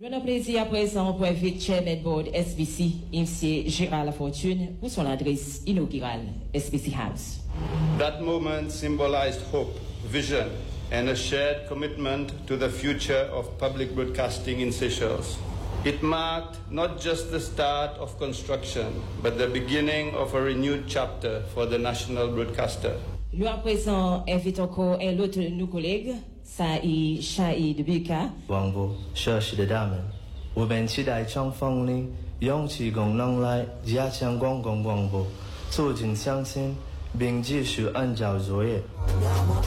On a plaisir à présent pour inviter Chairman Board SBC, M. Gérard Lafortune, pour son adresse inaugurale SBC House. That moment symbolized hope, vision, and a shared commitment to the future of public broadcasting in Seychelles. It marked not just the start of construction, but the beginning of a renewed chapter for the national broadcaster. Nous à présent invitons encore un autre de nos collègues, Saïd Shahid Buka. 广播设施的大门，我们期待长风里勇气功能来加强公共广播，促进相信，并继续按照作业。